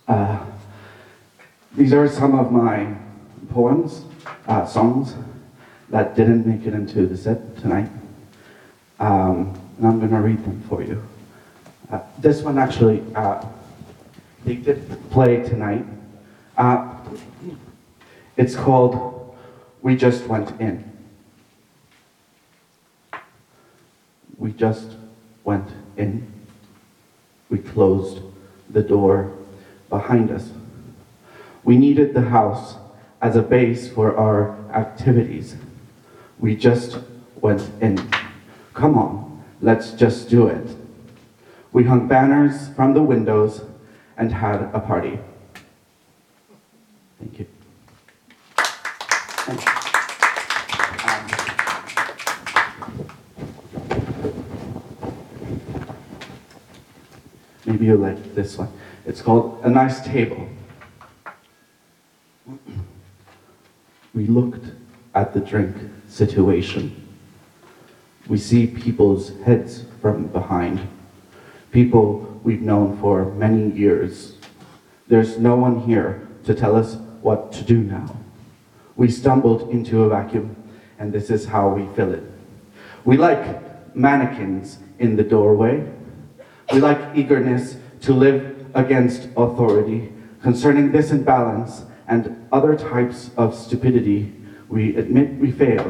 Uh, these are some of my poems, songs that didn't make it into the set tonight. And I'm gonna read them for you. This one actually, they did play tonight. It's called We Just Went In. We just went in. We closed the door behind us. We needed the house as a base for our activities. We just went in. Come on, let's just do it. We hung banners from the windows and had a party. Thank you. Maybe you like this one. It's called A Nice Table. We looked at the drink situation. We see people's heads from behind. People we've known for many years. There's no one here to tell us what to do now. We stumbled into a vacuum, and this is how we fill it. We like mannequins in the doorway. We like eagerness to live against authority. Concerning this imbalance and other types of stupidity, we admit we failed.